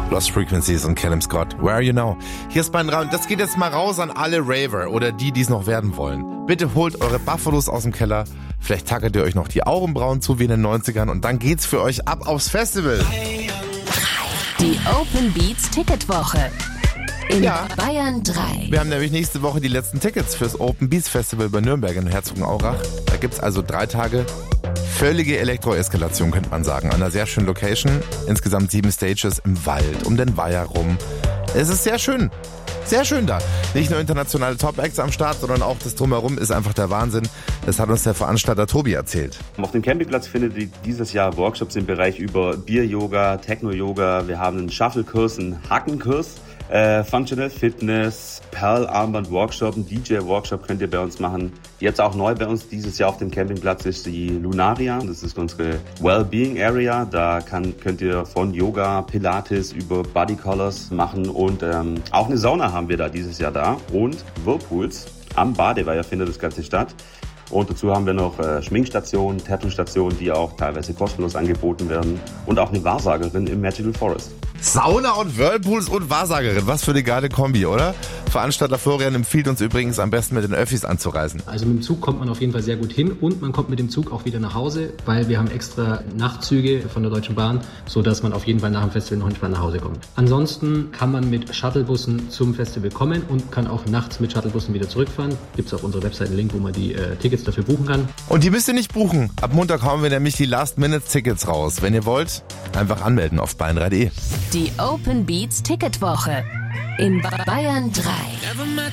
Lost Frequencies und Callum Scott. Where are you now? Hier ist Bayern 3 und das geht jetzt mal raus an alle Raver oder die es noch werden wollen. Bitte holt eure Buffalos aus dem Keller. Vielleicht tackert ihr euch noch die Augenbrauen zu wie in den 90ern und dann geht's für euch ab aufs Festival. Die Open Beats Ticketwoche in Bayern 3. Wir haben nämlich nächste Woche die letzten Tickets fürs Open Beats Festival bei Nürnberg in Herzogenaurach. Da gibt's also 3 Tage völlige Elektroeskalation, könnte man sagen. An einer sehr schönen Location. Insgesamt 7 Stages im Wald, um den Weiher rum. Es ist sehr schön. Sehr schön da. Nicht nur internationale Top-Acts am Start, sondern auch das Drumherum ist einfach der Wahnsinn. Das hat uns der Veranstalter Tobi erzählt. Auf dem Campingplatz findet ihr dieses Jahr Workshops im Bereich über Bier-Yoga, Techno-Yoga. Wir haben einen Shuffle-Kurs, einen Hackenkurs, Functional Fitness, Perl-Armband-Workshop, einen DJ-Workshop könnt ihr bei uns machen. Jetzt auch neu bei uns dieses Jahr auf dem Campingplatz ist die Lunaria. Das ist unsere Wellbeing-Area. Da könnt ihr von Yoga, Pilates über Body Colors machen und auch eine Sauna haben wir da dieses Jahr da und Whirlpools am Badeweiher findet das Ganze statt. Und dazu haben wir noch Schminkstationen, Tattoo-Stationen, die auch teilweise kostenlos angeboten werden. Und auch eine Wahrsagerin im Magical Forest. Sauna und Whirlpools und Wahrsagerin. Was für eine geile Kombi, oder? Veranstalter Florian empfiehlt uns übrigens am besten mit den Öffis anzureisen. Also mit dem Zug kommt man auf jeden Fall sehr gut hin und man kommt mit dem Zug auch wieder nach Hause, weil wir haben extra Nachtzüge von der Deutschen Bahn, sodass man auf jeden Fall nach dem Festival noch entspannt nach Hause kommt. Ansonsten kann man mit Shuttlebussen zum Festival kommen und kann auch nachts mit Shuttlebussen wieder zurückfahren. Gibt es auf unserer Website einen Link, wo man die Tickets dafür buchen kann. Und die müsst ihr nicht buchen. Ab Montag hauen wir nämlich die Last-Minute-Tickets raus. Wenn ihr wollt, einfach auf bayern3.de. Die Open Beats Ticketwoche in Bayern 3.